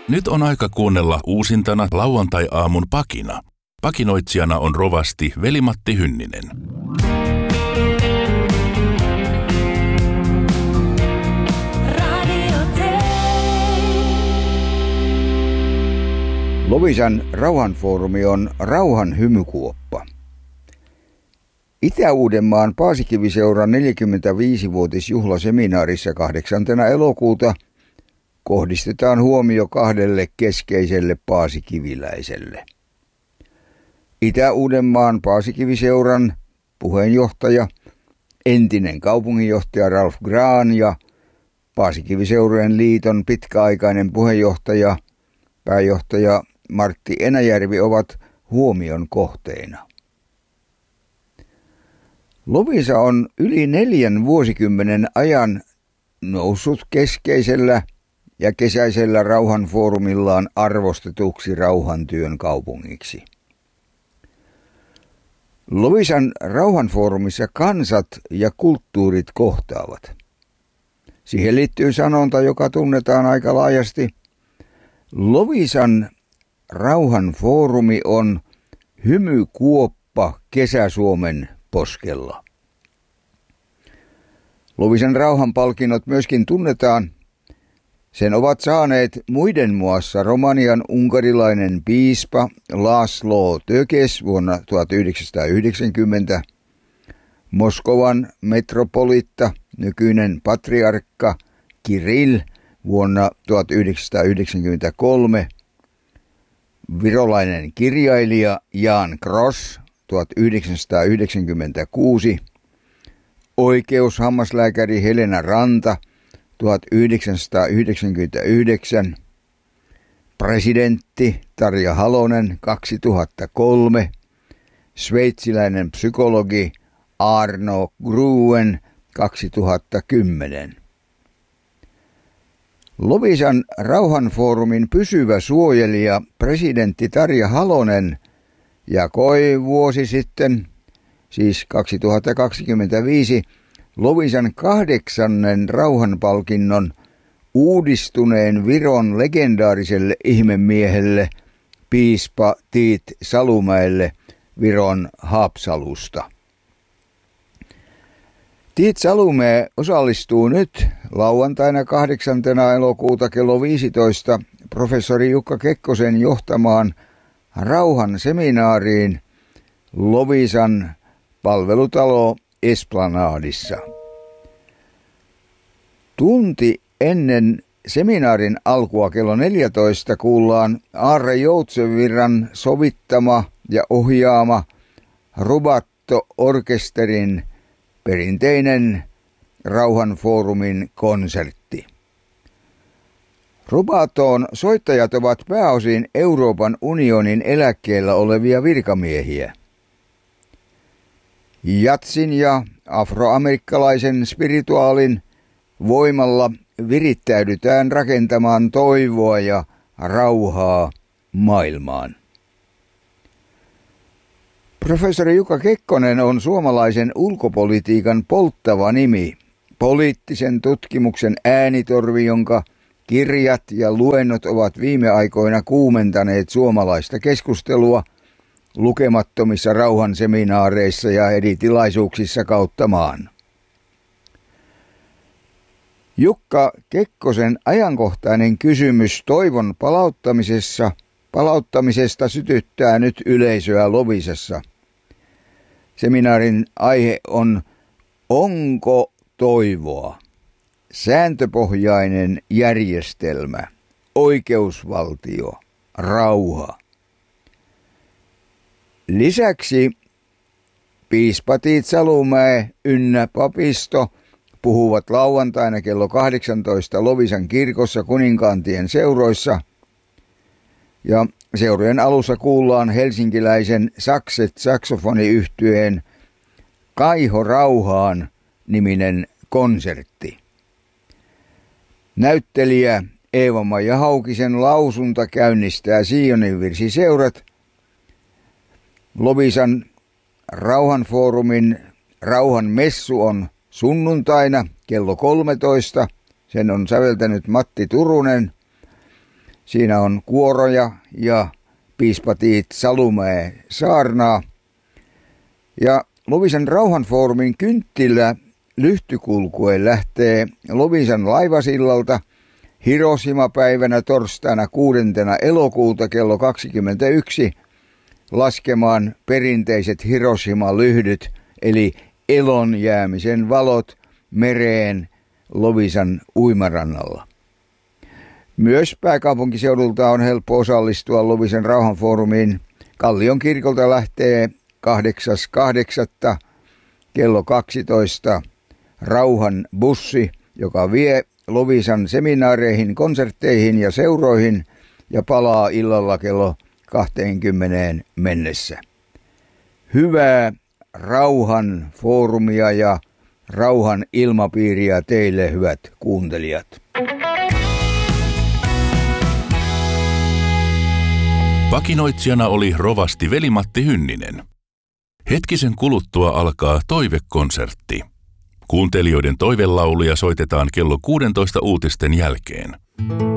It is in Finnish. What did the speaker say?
Nyt on aika kuunnella uusintana lauantai-aamun pakina. Pakinoitsijana on rovasti Veli-Matti Hynninen. Loviisan rauhanfoorumi on rauhan hymykuoppa. Itä-Uudenmaan Paasikiviseuran 45-vuotisjuhlaseminaarissa 8. elokuuta kohdistetaan huomio 2 keskeiselle paasikiviläiselle. Itä-Uudenmaan Paasikiviseuran puheenjohtaja, entinen kaupunginjohtaja Ralf Grahn ja Paasikiviseurojen liiton pitkäaikainen puheenjohtaja, pääjohtaja Martti Enäjärvi ovat huomion kohteina. Loviisa on yli 4 vuosikymmenen ajan noussut keskeisellä ja kesäisellä rauhanfoorumillaan arvostetuksi rauhantyön kaupungiksi. Loviisan rauhanfoorumissa kansat ja kulttuurit kohtaavat. Siihen liittyy sanonta, joka tunnetaan aika laajasti. Loviisan rauhanfoorumi on hymykuoppa Kesä-Suomen poskella. Loviisan rauhanpalkinnot myöskin tunnetaan. Sen ovat saaneet muiden muassa Romanian unkarilainen piispa László Tökes vuonna 1990, Moskovan metropolitta, nykyinen patriarkka Kirill vuonna 1993, virolainen kirjailija Jan Kross 1996, oikeushammaslääkäri Helena Ranta 1999, presidentti Tarja Halonen 2003, sveitsiläinen psykologi Arno Gruen 2010. Loviisan rauhanfoorumin pysyvä suojelija presidentti Tarja Halonen jakoi vuosi sitten, siis 2025, Loviisan 8. rauhanpalkinnon uudistuneen Viron legendaariselle ihmemiehelle piispa Tiit Salumäelle Viron Haapsalusta. Tiit Salumäe osallistuu nyt lauantaina 8. elokuuta kello 15 professori Jukka Kekkosen johtamaan rauhan seminaariin Loviisan palvelutalo Esplanadissa. Tunti ennen seminaarin alkua kello 14 kuullaan Aarre Joutsenvirran sovittama ja ohjaama Rubato-orkesterin perinteinen rauhanfoorumin konsertti. Rubatoon soittajat ovat pääosin Euroopan unionin eläkkeellä olevia virkamiehiä. Jatsin ja afroamerikkalaisen spirituaalin voimalla virittäydytään rakentamaan toivoa ja rauhaa maailmaan. Professori Jukka Kekkonen on suomalaisen ulkopolitiikan polttava nimi, poliittisen tutkimuksen äänitorvi, jonka kirjat ja luennot ovat viime aikoina kuumentaneet suomalaista keskustelua lukemattomissa rauhanseminaareissa ja eri tilaisuuksissa kautta maan. Jukka Kekkosen ajankohtainen kysymys toivon palauttamisesta sytyttää nyt yleisöä Loviisassa. Seminaarin aihe on Onko toivoa? Sääntöpohjainen järjestelmä, oikeusvaltio, rauha. Lisäksi piispa Tiit Salumäe ynnä papisto puhuvat lauantaina kello 18 Loviisan kirkossa Kuninkaantien seuroissa. Ja seurojen alussa kuullaan helsinkiläisen sakset-saksofoniyhtyeen Kaiho rauhaan -niminen konsertti. Näyttelijä Eeva-Maija Haukisen lausunta käynnistää Sionin virsiseurat. Loviisan rauhanfoorumin rauhanmessu on sunnuntaina kello 13. Sen on säveltänyt Matti Turunen. Siinä on kuoroja ja piispa Tiit Salumäe saarnaa. Ja Loviisan rauhanfoorumin kynttilä lyhtykulkue lähtee Loviisan laivasillalta Hiroshima-päivänä torstaina 6. elokuuta kello 21 laskemaan perinteiset Hiroshima-lyhdyt eli elon jäämisen valot mereen Loviisan uimarannalla. Myös pääkaupunkiseudulta on helppo osallistua Loviisan rauhanfoorumiin. Kallion kirkolta lähtee 8.8. kello 12 rauhan bussi, joka vie Loviisan seminaareihin, konsertteihin ja seuroihin ja palaa illalla kello 20 mennessä. Hyvää rauhan foorumia ja rauhan ilmapiiriä teille, hyvät kuuntelijat. Vakinoitsijana oli rovasti Veli-Matti Hynninen. Hetkisen kuluttua alkaa toivekonsertti. Kuuntelijoiden toivelauluja soitetaan kello 16 uutisten jälkeen.